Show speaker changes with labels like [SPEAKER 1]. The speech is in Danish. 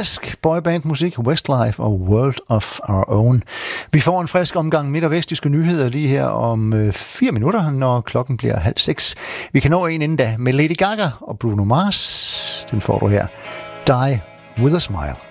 [SPEAKER 1] Frisk boybandmusik, Westlife og World of Our Own. Vi får en frisk omgang midt- og vestjyske nyheder lige her om 4 minutter, når klokken bliver 5:30. Vi kan nå en inden da med Lady Gaga og Bruno Mars. Den får du her. Die with a Smile.